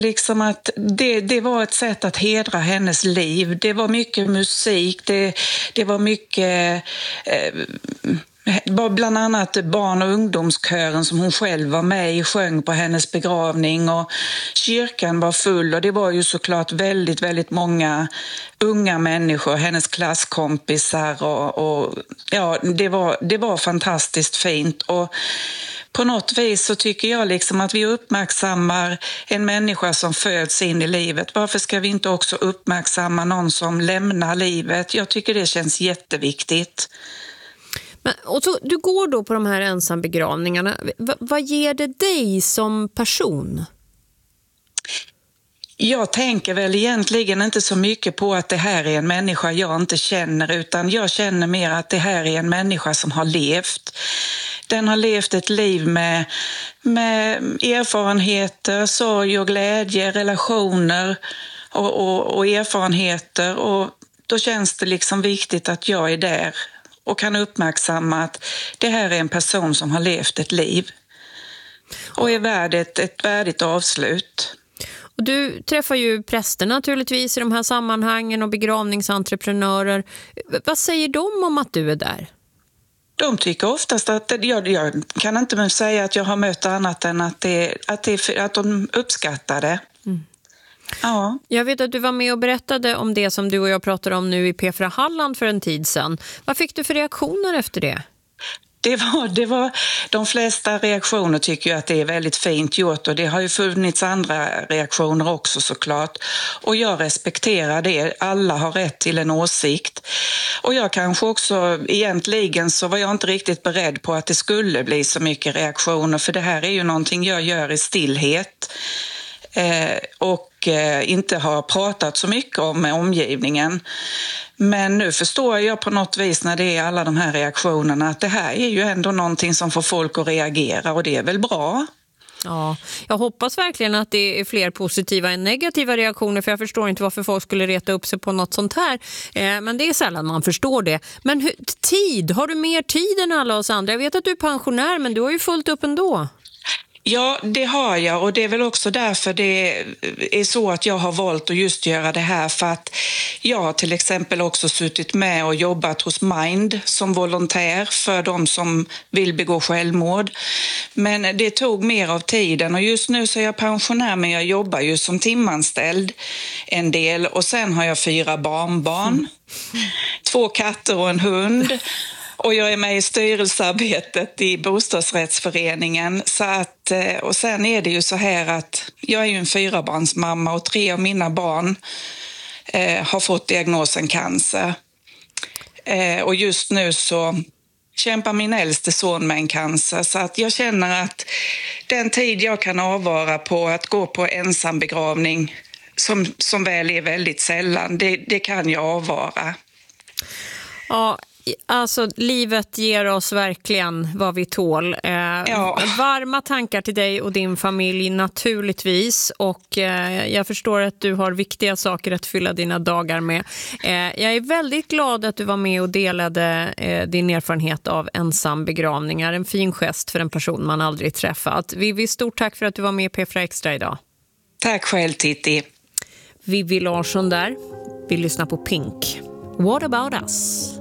liksom att det var ett sätt att hedra hennes liv. Det var mycket musik, det var mycket... Bland annat barn- och ungdomskören som hon själv var med i sjöng på hennes begravning, och kyrkan var full, och det var ju såklart väldigt, väldigt många unga människor, hennes klasskompisar, och ja, det var fantastiskt fint. Och på något vis så tycker jag liksom att vi uppmärksammar en människa som föds in i livet. Varför ska vi inte också uppmärksamma någon som lämnar livet? Jag tycker det känns jätteviktigt. Men, och så, du går då på de här ensambegravningarna. Vad ger det dig som person? Jag tänker väl egentligen inte så mycket på att det här är en människa jag inte känner, utan jag känner mer att det här är en människa som har levt. Den har levt ett liv med erfarenheter, sorg och glädje, relationer och erfarenheter, och då känns det liksom viktigt att jag är där och kan uppmärksamma att det här är en person som har levt ett liv och är värd ett värdigt avslut. Och du träffar ju präster naturligtvis i de här sammanhangen och begravningsentreprenörer. Vad säger de om att du är där? De tycker oftast att, jag kan inte säga att jag har mött annat än att de uppskattar det. Mm. Ja. Jag vet att du var med och berättade om det som du och jag pratade om nu i P4 Halland för en tid sedan. Vad fick du för reaktioner efter det? Det var de flesta reaktioner tycker jag att det är väldigt fint gjort, och det har ju funnits andra reaktioner också såklart. Och jag respekterar det. Alla har rätt till en åsikt. Och jag kanske också, egentligen så var jag inte riktigt beredd på att det skulle bli så mycket reaktioner, för det här är ju någonting jag gör i stillhet. Och inte har pratat så mycket om med omgivningen. Men nu förstår jag på något vis när det är alla de här reaktionerna att det här är ju ändå någonting som får folk att reagera, och det är väl bra. Ja, jag hoppas verkligen att det är fler positiva än negativa reaktioner, för jag förstår inte varför folk skulle reta upp sig på något sånt här. Men det är sällan man förstår det. Men har du mer tid än alla oss andra? Jag vet att du är pensionär, men du har ju fullt upp ändå. Ja, det har jag, och det är väl också därför det är så att jag har valt att just göra det här, för att jag har till exempel också suttit med och jobbat hos Mind som volontär för de som vill begå självmord. Men det tog mer av tiden, och just nu så är jag pensionär, men jag jobbar ju som timanställd en del, och sen har jag 4 barnbarn, 2 katter och en hund. Och jag är med i styrelsearbetet i bostadsrättsföreningen. Så att, och sen är det ju så här att jag är ju en 4-barnsmamma, och 3 av mina barn har fått diagnosen cancer. Och just nu så kämpar min äldste son med en cancer. Så att jag känner att den tid jag kan avvara på att gå på ensambegravning, som väl är väldigt sällan, det kan jag avvara. Ja. Alltså, livet ger oss verkligen vad vi tål. Varma tankar till dig och din familj naturligtvis. Och jag förstår att du har viktiga saker att fylla dina dagar med. Jag är väldigt glad att du var med och delade din erfarenhet av ensambegravningar. En fin gest för en person man aldrig träffat. Vivi, stort tack för att du var med i P4 Extra idag. Tack själv, Titti. Vivi Larsson där. Vi lyssnar på Pink. What about us?